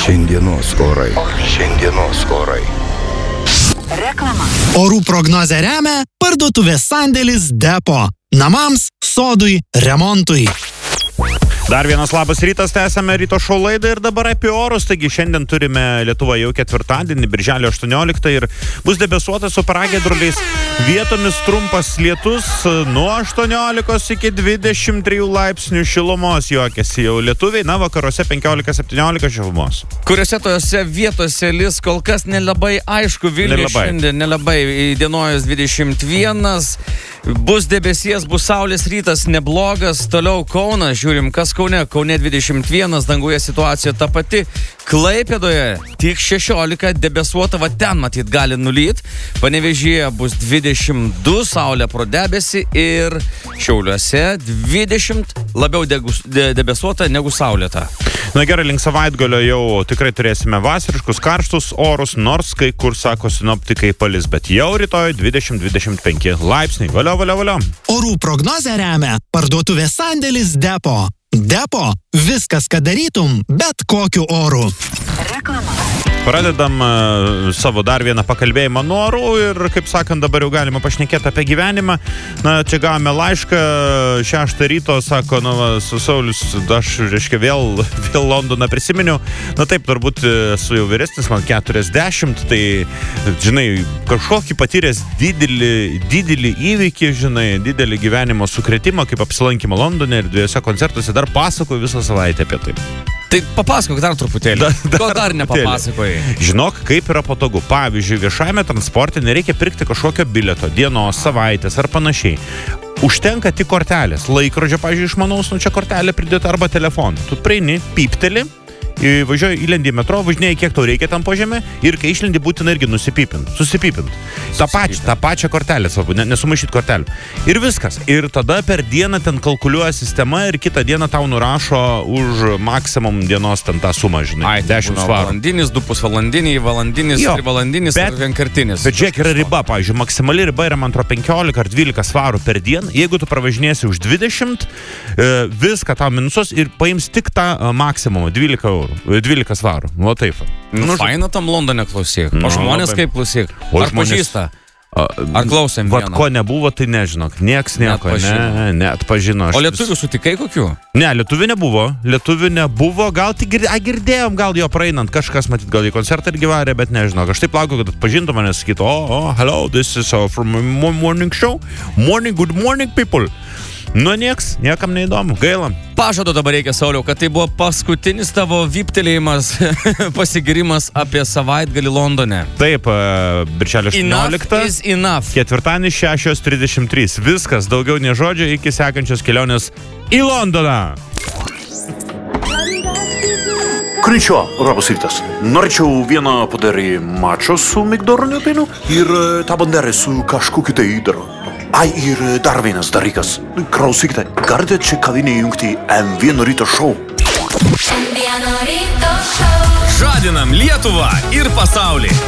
Šiandienos orai. Reklama. Orų prognozę remia parduotuvės sandėlis Depo. Namams, sodui, remontui. Dar vienas labas rytas, tęsiame ryto šou laidą ir dabar apie orus. Taigi šiandien turime Lietuvą jau ketvirtadienį, birželio 18 ir bus debesuota su pragiedruliais. Vietomis trumpas lietus nuo 18 iki 23 laipsnių šilumos juokiasi jau lietuviai, na vakaruose 15-17 šilumos. Kuriuose tojose vietose lis kol kas nelabai aišku, Vilniuje šiandien nelabai, įdienojus 21, bus debesies, bus saulės rytas neblogas, toliau Kaunas, žiūrim kas Kaune 21, danguje situacija ta pati, Klaipėdoje tik 16, debesuota, va ten matyt gali nulyt, Panevėžyje bus 22, saulė pro debesį ir Šiauliuose 20, labiau debesuota negu saulėta. Na gerai, link savaitgalio jau tikrai turėsime vasariškus karštus orus, nors kai kur sako sinoptikai palis, bet jau rytoj 20-25 laipsniai. Valio. Orų prognozę remia parduotuvės sandėlis Depo. Depo – viskas, ką darytum, bet kokiu oru. Reklama. Pradedam savo dar vieną pakalbėjimą nuo orų ir, kaip sakant, dabar jau galima pašnekėti apie gyvenimą. Na, čia gavome laišką 6 ryto, sako, su Saulius, aš, reiškia, vėl Londoną prisiminiau. Na taip, turbūt esu jau vyresnis, man 40, tai, žinai, kažkokį patyręs didelį įvykį, žinai, didelį gyvenimo sukrėtimą, kaip apsilankymą Londone ir 2 koncertuose, dar pasakoju visą savaitę apie tai. Tai papasakok dar truputėlį. Ko dar nepapasakojai? Žinok, kaip yra patogu. Pavyzdžiui, viešajame transporte nereikia pirkti kažkokio bileto, dienos, savaitės ar panašiai. Užtenka tik kortelės. Laikrodžio, pavyzdžiui, išmanaus, čia kortelė pridėta arba telefoną. Tu prieini, pypteli, važiuoji, įlendi į metro, važinėjai kiek tau reikia tam po žemę ir kai išlendi būtina irgi susipypint. Ta pačią kortelę, svarbu, nesumaišyt kortelių. Ir viskas. Ir tada per dieną ten kalkuliuoja sistema ir kitą dieną tau nurašo už maksimum dienos ten tą sumą, žinai. 10 svarų. Valandinis, 2 pusvalandiniai, valandinis, 3 valandinis ir vienkartinis. Bet žiūrėk, yra riba, pavyzdžiui, maksimali riba yra, man atrodo, 15 ar 12 svarų per dieną. Jeigu tu pravažinėsi už 20, viską tau minusos ir paims tik tą maksimumą, 12 svarų. Nu, taip. Faina tam Londone klausyk. O žmonės kaip klausyk? Ar pažįsta? Ar klausėm vieną? Vat ko nebuvo, tai nežinok. Nieks nieko. Neatpažino. O lietuvių sutikai kokių? Ne, lietuvių nebuvo. Gal tik girdėjom, gal jo praeinant. Kažkas, matyt, gal į koncertą irgi varė, bet nežinok. Aš taip laukiu, kad atpažintų mane, sakytų, hello, this is from morning show. Good morning, people. Nu, niekam neįdomu, gaila. Pažadu dabar reikia, Sauliau, kad tai buvo paskutinis tavo vyptelėjimas, pasigirimas apie savaitgalį Londone. Taip, birželio 18. Enough is enough. Ketvirtadienis 6:33. Viskas, daugiau nei žodžio iki sekančios kelionės į Londoną. Konnichiwa, labas rytas. Norėčiau vieną padarį mačo su migdoroniu pienu ir tą banderę su kažkokiu tai įdaru. Ir dar vienas dalykas. Klausykite, galite čia kavinėje įjungti M1 ryto šou. Žadinam Lietuvą ir pasaulį.